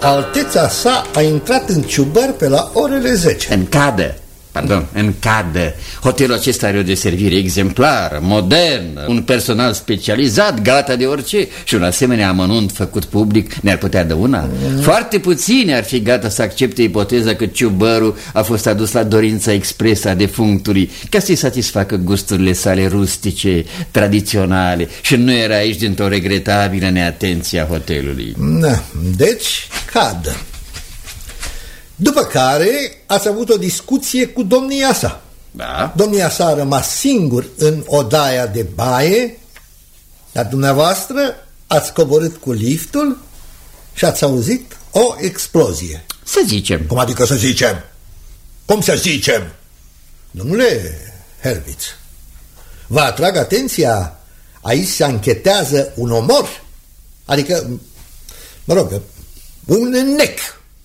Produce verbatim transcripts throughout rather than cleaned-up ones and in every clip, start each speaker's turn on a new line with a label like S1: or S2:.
S1: Alteța sa a intrat în ciubăr pe la orele zece.
S2: În cadă, pardon, în cadă. Hotelul acesta are o deservire exemplară, modernă, un personal specializat, gata de orice. Și un asemenea amănunt făcut public ne-ar putea dăuna. mm. Foarte puțini ar fi gata să accepte ipoteza că ciubărul a fost adus la dorința expresă a defunctului, ca să-i satisfacă gusturile sale rustice, tradiționale. Și nu era aici dintr-o regretabilă neatenție a hotelului.
S1: Na, deci cadă. După care ați avut o discuție cu domnia sa.
S2: Da.
S1: Domnia sa a rămas singur în odaia de baie, dar dumneavoastră ați coborât cu liftul și ați auzit o explozie.
S2: Să zicem.
S1: Cum adică să zicem? Cum să zicem? Domnule Herwitz, vă atrag atenția, aici se anchetează un omor, adică, mă rog, un nec.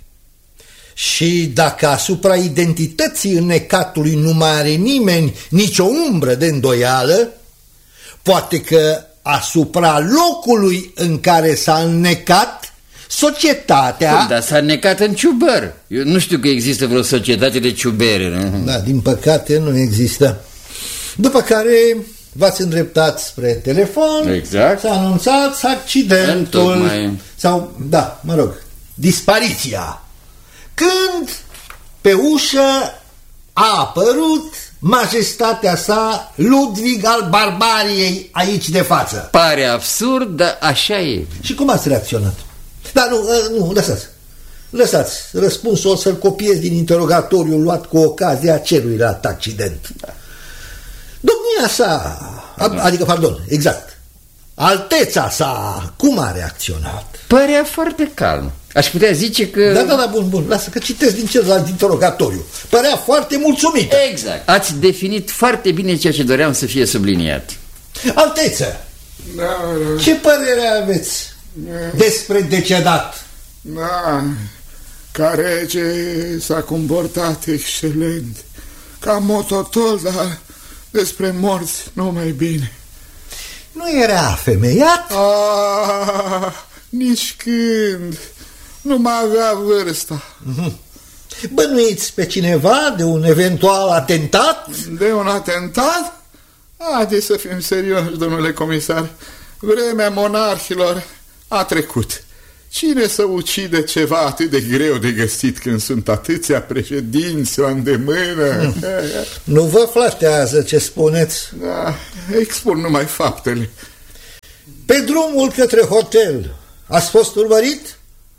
S1: Și dacă asupra identității înnecatului nu mai are nimeni nicio umbră de îndoială, poate că asupra locului în care s-a înnecat, societatea...
S2: Cum, dar s-a înnecat în ciubăr. Eu nu știu că există vreo societate de ciubere, nu?
S1: Da, din păcate nu există. După care v-ați îndreptat spre telefon.
S2: Exact.
S1: S-a anunțat accidentul.
S2: Întocmai.
S1: Sau, da, mă rog, dispariția. Când pe ușă a apărut majestatea sa Ludwig al Barbariei aici de față.
S2: Pare absurd, dar așa e.
S1: Și cum ați reacționat? Da, nu, nu, lăsați. Lăsați, răspunsul o să-l copiez din interogatoriul luat cu ocazia celuilalt accident. Da. Domnia sa, da. adică, pardon, exact, Alteța sa, cum a reacționat?
S2: Părea foarte calm. Aș putea zice că...
S1: Da, da, da, bun, bun, lasă că citesc din celălalt interogatoriu. Părea foarte mulțumită.
S2: Exact. Ați definit foarte bine ceea ce doream să fie subliniat.
S1: Alteță,
S3: da, da.
S1: Ce părere aveți da. despre decedat?
S3: Da, ca rege s-a comportat excelent. Ca mototol, dar despre morți nu mai bine.
S1: Nu era femeiat?
S3: Ah, nici când. Nu mai avea vârsta.
S1: Mm-hmm. Bănuiți pe cineva de un eventual atentat?
S3: De un atentat? Haideți să fim serioși, domnule comisar. Vremea monarhilor a trecut. Cine să ucide ceva atât de greu de găsit când sunt atâția președinți la îndemână? Mm.
S1: Nu vă flatează ce spuneți.
S3: Da, expun numai faptele.
S1: Pe drumul către hotel ați fost urmărit?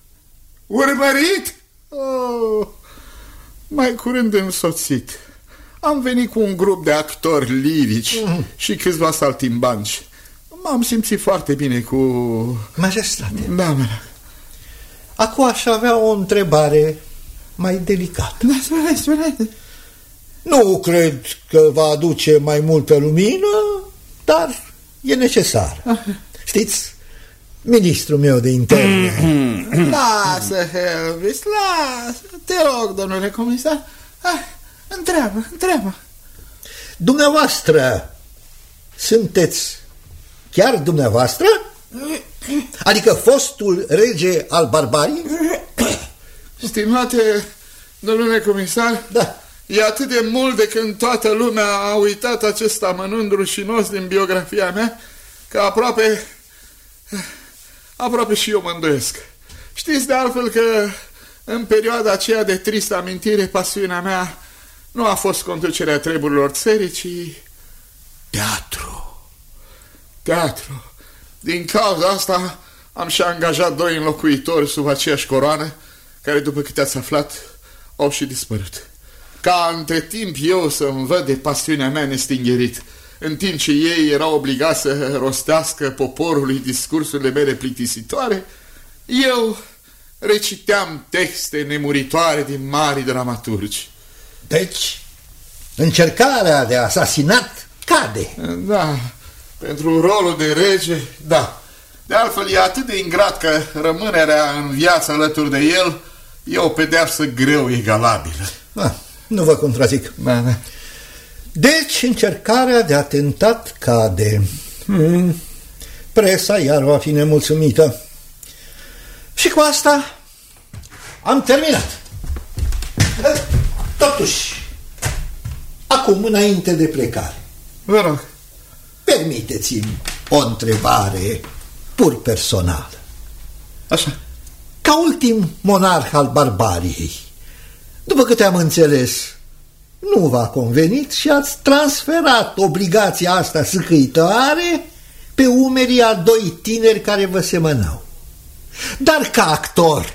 S3: Urmărit? Oh, mai curând însoțit. Am venit cu un grup de actori lirici mm. și câțiva saltimbanci. M-am simțit foarte bine cu...
S1: Majestate.
S3: Da, mă.
S1: Acum aș avea o întrebare mai delicată.
S3: Da, spune, spune.
S1: Nu cred că va aduce mai multă lumină, dar e necesar. Ah. Știți, ministrul meu de interne.
S3: Lasă, Helvis, lasă. Te rog, domnule comisar. Hai, întreabă, întreabă.
S1: Dumneavoastră sunteți chiar dumneavoastră? Adică fostul rege al Barbariei?
S3: Stimate domnule comisar,
S1: da.
S3: E atât de mult de când toată lumea a uitat acest amănunt rușinos din biografia mea, că aproape, aproape și eu mă îndoiesc. Știți de altfel că în perioada aceea de tristă amintire, pasiunea mea nu a fost conducerea treburilor țării, ci teatru. Teatru. Din cauza asta am și angajat doi înlocuitori sub aceeași coroană, care, după câte ați aflat, au și dispărut. Ca între timp eu să-mi văd de pasiunea mea nestingerit, în timp ce ei erau obligați să rostească poporului discursurile mele plictisitoare, eu reciteam texte nemuritoare din mari dramaturgi.
S1: Deci, încercarea de asasinat cade.
S3: Da, pentru rolul de rege, da. De altfel, e atât de ingrat că rămânerea în viață alături de el e o pedeapsă greu egalabilă.
S1: Da, nu vă contrazic.
S3: Da, da.
S1: Deci, încercarea de atentat cade. Hmm. Presa iar va fi nemulțumită. Și cu asta am terminat. Totuși, acum, înainte de plecare,
S3: vă rog,
S1: permiteți-mi o întrebare pur personală.
S3: Așa.
S1: Ca ultim monarh al barbariei, după câte am înțeles, nu v-a convenit și ați transferat obligația asta sâcâitoare pe umerii a doi tineri care vă semănau. Dar ca actor...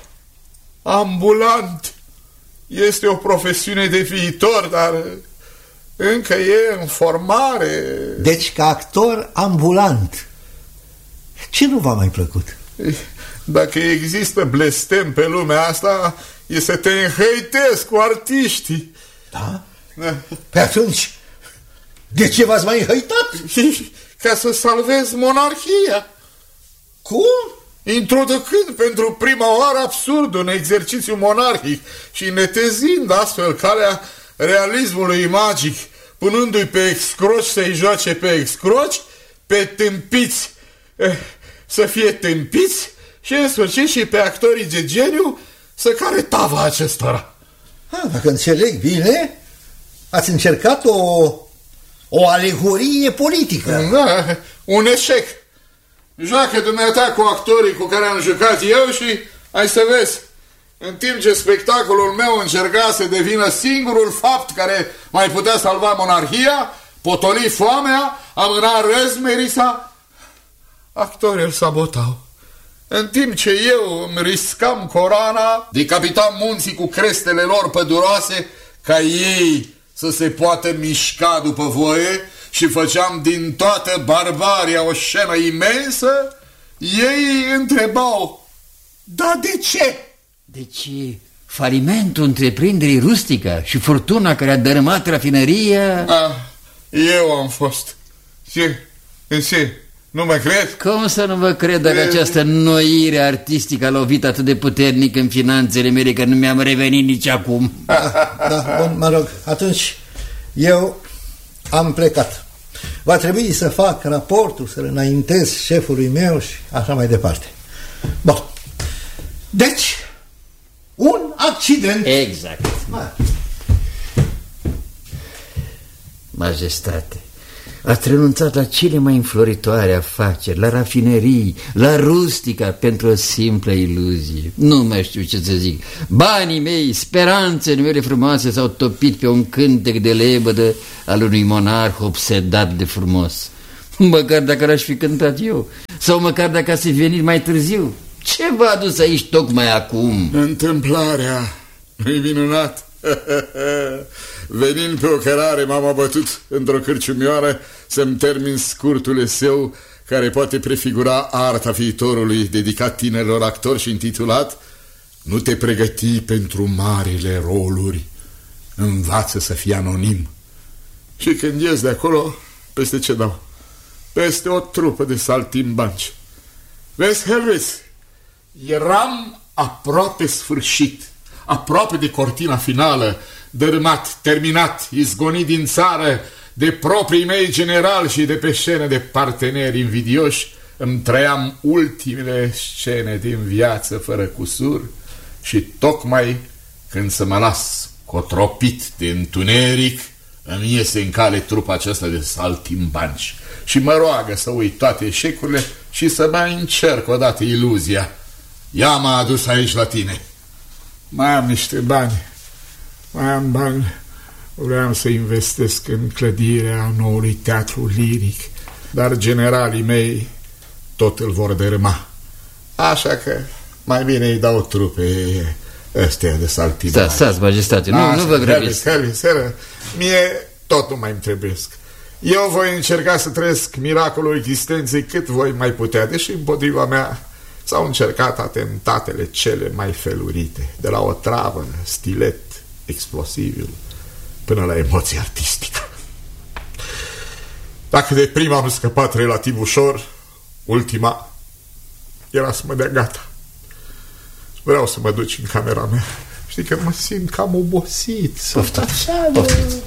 S3: Ambulant este o profesiune de viitor, dar încă e în formare.
S1: Deci ca actor ambulant, ce nu v-a mai plăcut?
S3: Dacă există blestem pe lumea asta, e să te înhăitezi cu artiștii.
S1: Da? Da. Pe atunci, de ce v-ați mai înhăitat?
S3: Ca să salvezi monarhia.
S1: Cum?
S3: Introducând pentru prima oară absurdul în exercițiu monarhic și netezind astfel calea realismului magic, punându-i pe excroci să-i joace pe excroci, pe tâmpiți să fie tâmpiți și în sfârșit și pe actorii de geniu să care tava acestora.
S1: Ha, dacă înțeleg bine, ați încercat o, o alegorie politică.
S3: Da, un eșec. Joacă dumneata cu actorii cu care am jucat eu și ai să vezi. În timp ce spectacolul meu încerca să devină singurul fapt care mai putea salva monarhia, potoli foamea, amâna răzmerisa, actorii îl sabotau. În timp ce eu îmi riscam coroana, decapitam munții cu crestele lor păduroase ca ei să se poată mișca după voie și făceam din toată barbaria o scenă imensă, ei întrebau, da de ce?
S2: Deci falimentul întreprinderii rustică și furtuna care a dărâmat rafinăria...
S3: Ah, eu am fost. Ce? Ce? Nu mă cred?
S2: Cum să nu vă cred dacă această noire artistică a lovit atât de puternic în finanțele mele că nu mi-am revenit nici acum?
S1: Da, da, bun, mă rog, atunci eu am plecat. Va trebui să fac raportul, să-l înaintez șefului meu și așa mai departe. Bun. Deci, un accident.
S2: Exact. Majestate, ați renunțat la cele mai înfloritoare afaceri, la rafinerii, la rustica, pentru o simplă iluzie. Nu mai știu ce să zic. Banii mei, speranțele mele frumoase s-au topit pe un cântec de lebădă al unui monarh obsedat de frumos. Măcar dacă l-aș fi cântat eu, sau măcar dacă ați venit mai târziu. Ce v-a adus aici tocmai acum?
S3: Întâmplarea. E minunat. Venind pe o cărare m-am abătut într-o cârciumioară să-mi termin scurtul eseu care poate prefigura arta viitorului, dedicat tinerilor actori și intitulat Nu te pregăti pentru marile roluri, învață să fii anonim. Și când ies de acolo, peste ce dau? Peste o trupă de saltimbanci. Vezi, Helvis, eram aproape sfârșit, aproape de cortina finală, dărâmat, terminat, izgonit din țară de proprii mei generali și de pe scenă de parteneri invidioși. Îmi trăiam ultimele scene din viață fără cusur și tocmai când să mă las cotropit de întuneric, îmi iese în cale trupa aceasta de saltimbanci și mă roagă să uit toate eșecurile și să mai încerc odată iluzia. Ea m-a adus aici la tine. Mai am niște bani. Mai am bani. Vreau să investesc în clădirea noului teatru liric, dar generalii mei tot îl vor dărâma. Așa că mai bine îi dau trupe ăstea de saltimbanci.
S2: Stați, stați, majestate, nu, nu vă grăbiți.
S3: Mie tot nu mai îmi trebuiesc. Eu voi încerca să trăiesc miracolul existenței cât voi mai putea, deși împotriva mea s-au încercat atentatele cele mai felurite, de la o travă, stilet, explosibil, până la emoție artistică. Dacă de prima am scăpat relativ ușor, ultima era să mă dea gata. Vreau să mă duci în camera mea. Știi că mă simt cam obosit.
S2: Poftați, poftați.